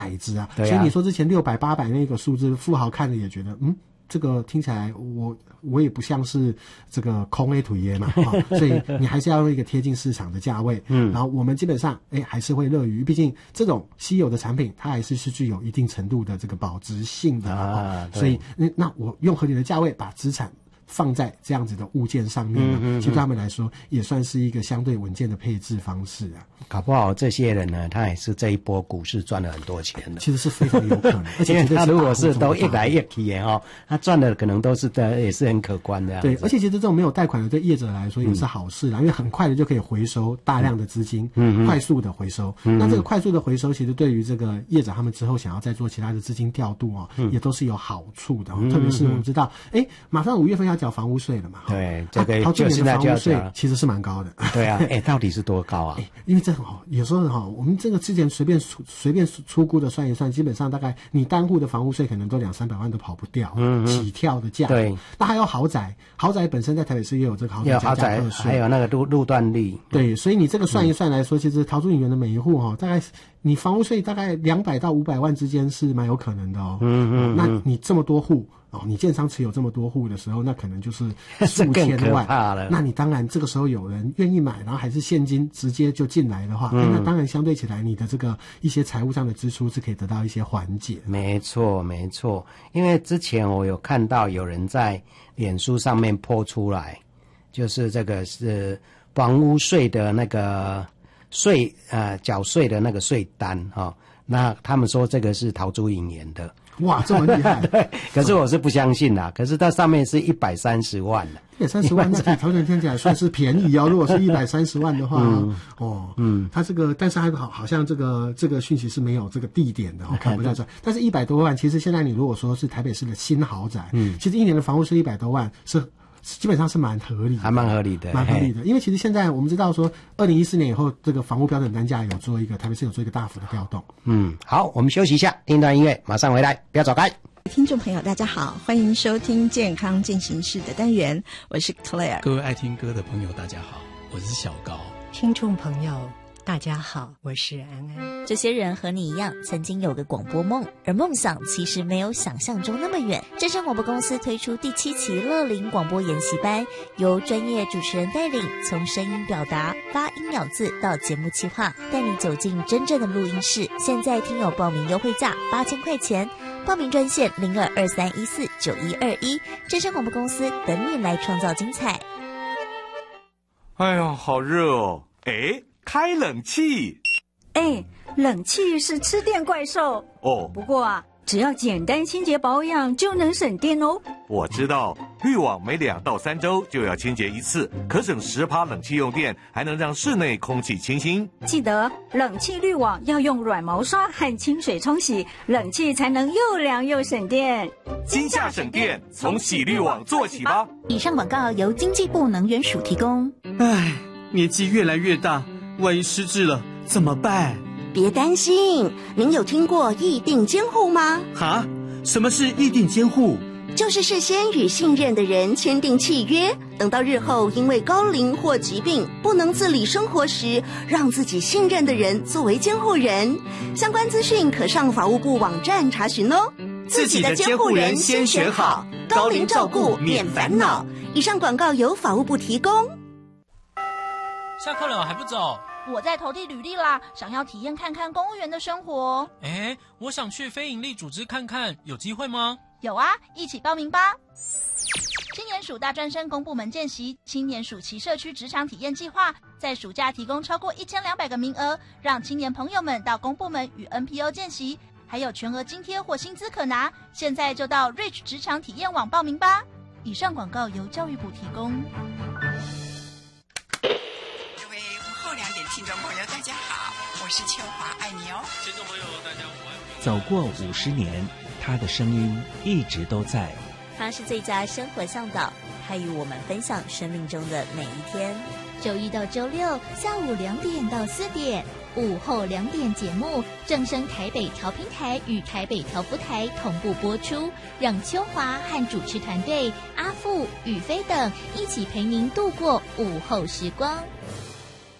矮子啊， 对啊， 所以你说之前600、800那个数字，富豪看着也觉得这个听起来我也不像是这个空 A 土耶嘛，所以你还是要用一个贴近市场的价位。然后我们基本上还是会乐于，毕竟这种稀有的产品，它还是具有一定程度的这个保值性的所以那我用合理的价位把资产放在这样子的物件上面其实对他们来说也算是一个相对稳健的配置方式啊。 搞不好这些人呢，他也是这一波股市赚了很多钱的。 其实是非常有可能，而且他如果是都一来一去的他赚的可能都是也是很可观的。 对，而且其实这种没有贷款的对业者来说也是好事啦，因为很快的就可以回收大量的资金，快速的回收。那这个快速的回收，其实对于这个业者他们之后想要再做其他的资金调度也都是有好处的。特别是我们知道，马上5月份要缴房屋税了嘛。 对，这个就现在就要缴，其实是蛮高的。 对啊，到底是多高啊？ 因为这有时候我们这个之前随便粗估的算一算，基本上大概你单户的房屋税可能都200-300万都跑不掉，起跳的价。 对， 那还有豪宅本身在台北市也有这个豪宅加价课税， 还有那个路段率。 对，所以你这个算一算来说，其实桃竹影园的每一户大概你房屋税大概200到500万之间是蛮有可能的那你这么多户你建商持有这么多户的时候，那可能就是数千万了。 那你当然这个时候有人愿意买，然后还是现金直接就进来的话，那当然相对起来，你的这个一些财务上的支出是可以得到一些缓解。 没错，没错。因为之前我有看到有人在脸书上面po出来，就是这个是房屋税的那个缴税的那个税单那他们说这个是桃竹影园的。 哇，这么厉害！ 对，可是我是不相信啦。可是它上面是130万的 ，130万，那比桃园听起来算是便宜如果是130万的话，它这个，但是还好像这个讯息是没有这个地点的，看不到这。但是100多万，其实现在你如果说是台北市的新豪宅，其实一年的房屋是100多万是。基本上是蛮合理的， 还蛮合理的， 蛮合理的。因为其实现在我们知道说，2014年以后，这个房屋标准单价台北市有做一个大幅的调动。 好，我们休息一下，听段音乐，马上回来，不要走开。 听众朋友大家好，欢迎收听健康进行式的单元，我是 Claire。 各位爱听歌的朋友大家好，我是小高。 听众朋友大家好，我是安安。 这些人和你一样，曾经有个广播梦，而梦想其实没有想象中那么远。正声广播公司推出第7期乐龄广播研习班，由专业主持人带领，从声音表达、发音咬字到节目企划，带你走进真正的录音室。现在听友报名优惠价8000块钱，报名专线0223149121，正声广播公司等你来创造精彩。 哎呀，好热哦！开冷气。 冷气是吃电怪兽不过只要简单清洁保养就能省电哦。 我知道，滤网每2到3周就要清洁一次，可省10%冷气用电，还能让室内空气清新。 记得冷气滤网要用软毛刷和清水冲洗，冷气才能又凉又省电。 今夏省电，从洗滤网做起吧。 以上广告由经济部能源署提供。 年纪越来越大，万一失智了怎么办？ 别担心，您有听过议定监护吗？ 什么是议定监护？ 就是事先与信任的人签订契约，等到日后因为高龄或疾病不能自理生活时，让自己信任的人作为监护人。相关资讯可上法务部网站查询哦。 自己的监护人先选好，高龄照顾免烦恼。 以上广告由法务部提供。 下课了还不走？ 我在投递履历啦，想要体验看看公务员的生活。 我想去非营利组织看看，有机会吗？ 有啊，一起报名吧。青年署大专生公部门见习，青年署其社区职场体验计划，在暑假提供超过1200个名额，让青年朋友们到公部门与 NPO 见习，还有全额津贴或薪资可拿。现在就到 Reach 职场体验网报名吧。以上广告由教育部提供。 听众朋友大家好，我是秋华，爱你哦。 听众朋友大家好。 走过50年，他的声音一直都在。 他是最佳生活向导，他与我们分享生命中的每一天。 周一到周六下午2点到4点，午后2点节目正声台北调频台与台北调幅台同步播出，让秋华和主持团队阿富、宇飞等一起陪您度过午后时光。